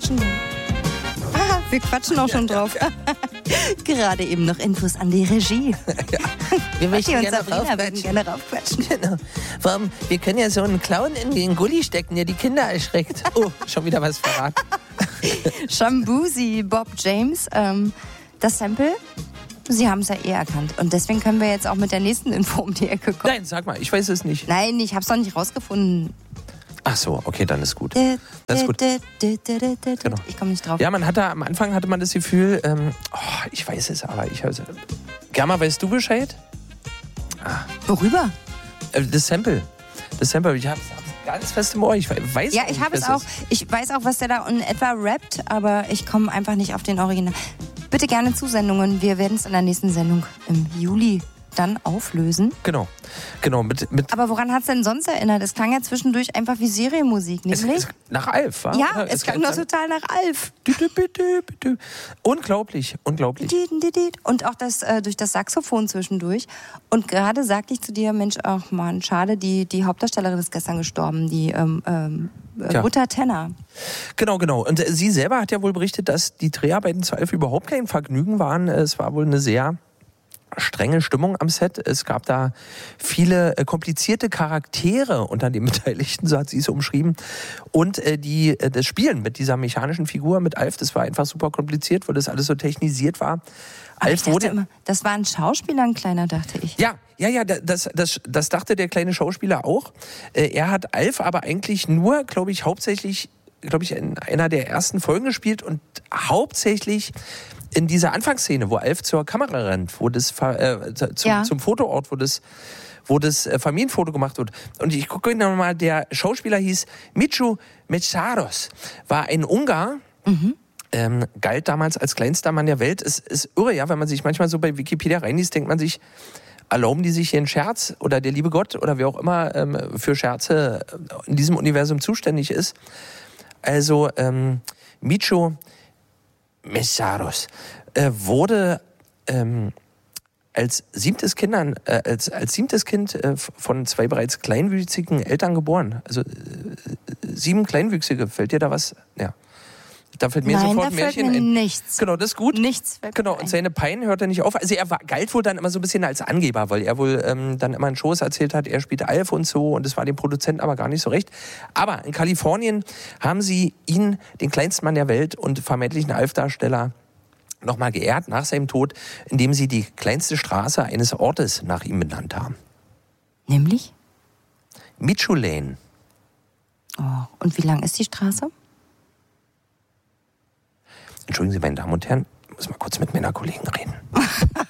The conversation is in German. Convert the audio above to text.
quatschen. Ah, wir quatschen auch schon drauf. Gerade eben noch Infos an die Regie. Ja, wir möchten und gerne Sabrina würden gerne raufquatschen. Genau. Wir können ja so einen Clown in den Gully stecken, der die Kinder erschreckt. Oh, schon wieder was verraten. Shambuzi, Bob James, das Sample, Sie haben es ja erkannt. Und deswegen können wir jetzt auch mit der nächsten Info um die Ecke kommen. Nein, sag mal, ich weiß es nicht. Nein, ich habe es noch nicht rausgefunden. Ach so, okay, dann ist gut. Das ist gut. Genau. Ich komme nicht drauf. Ja, am Anfang hatte man das Gefühl, ich weiß es, aber Germa, weißt du Bescheid? Worüber? Das Sample, ich hab's ganz fest im Ohr. Ich weiß Ja, auch ich nicht, habe es was auch. Ich weiß auch, was der da in etwa rappt, aber ich komme einfach nicht auf den Original. Bitte gerne Zusendungen. Wir werden es in der nächsten Sendung im Juli dann auflösen. Genau. Mit Aber woran hat es denn sonst erinnert? Es klang ja zwischendurch einfach wie Serienmusik, nämlich? nach Alf, wa? Ja, es klang doch total nach Alf. Unglaublich. Und auch das durch das Saxophon zwischendurch. Und gerade sagte ich zu dir, Mensch, ach man, schade, die Hauptdarstellerin ist gestern gestorben, die Uta Tenner. Genau. Und sie selber hat ja wohl berichtet, dass die Dreharbeiten zu Alf überhaupt kein Vergnügen waren. Es war wohl eine sehr strenge Stimmung am Set. Es gab da viele komplizierte Charaktere unter den Beteiligten, so hat sie es umschrieben. Und das Spielen mit dieser mechanischen Figur, mit Alf, das war einfach super kompliziert, weil das alles so technisiert war. Alf wurde immer, das war ein Schauspieler, ein kleiner, dachte ich. Ja, das dachte der kleine Schauspieler auch. Er hat Alf aber eigentlich nur, hauptsächlich in einer der ersten Folgen gespielt und hauptsächlich in dieser Anfangsszene, wo Alf zur Kamera rennt, wo das zum Fotoort, wo das Familienfoto gemacht wird. Und ich gucke nochmal, der Schauspieler hieß Michu Metsaros, war ein Ungar, galt damals als kleinster Mann der Welt. Es ist irre, ja, wenn man sich manchmal so bei Wikipedia reinliest, denkt man sich, erlauben die sich hier einen Scherz oder der liebe Gott oder wer auch immer für Scherze in diesem Universum zuständig ist. Also Michu Metsaros wurde als siebtes Kind von zwei bereits kleinwüchsigen Eltern geboren. Also 7 Kleinwüchsige. Fällt dir da was? Ja. Da fällt mir sofort ein Märchen ein. Nichts. Genau, das ist gut. Nichts fällt mir ein. Und seine Pein hört er nicht auf. Also er galt wohl dann immer so ein bisschen als Angeber, weil er wohl dann immer in Shows erzählt hat, er spielte Alf und so, und das war dem Produzenten aber gar nicht so recht. Aber in Kalifornien haben sie ihn, den kleinsten Mann der Welt und vermeintlichen Alf-Darsteller, nochmal geehrt nach seinem Tod, indem sie die kleinste Straße eines Ortes nach ihm benannt haben. Nämlich? Michu Lane. Oh, und wie lang ist die Straße? Entschuldigen Sie, meine Damen und Herren, ich muss mal kurz mit meiner Kollegen reden.